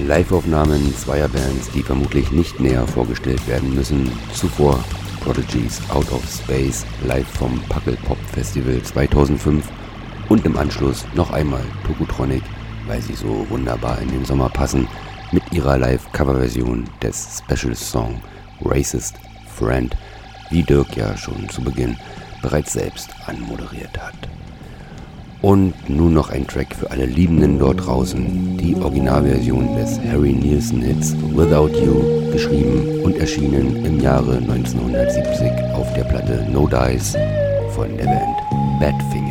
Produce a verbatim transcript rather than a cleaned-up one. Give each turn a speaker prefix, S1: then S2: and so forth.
S1: Live-Aufnahmen zweier Bands, die vermutlich nicht näher vorgestellt werden müssen. Zuvor Prodigy's Out of Space live vom Packelpop Festival zweitausendfünf und im Anschluss noch einmal Tokotronic, weil sie so wunderbar in den Sommer passen, mit ihrer Live-Coverversion des Special Song Racist Friend, wie Dirk ja schon zu Beginn bereits selbst anmoderiert hat. Und nun noch ein Track für alle Liebenden dort draußen, die Originalversion des Harry Nilsson-Hits Without You, geschrieben und erschienen im Jahre neunzehnhundertsiebzig auf der Platte No Dice von der Band Badfinger.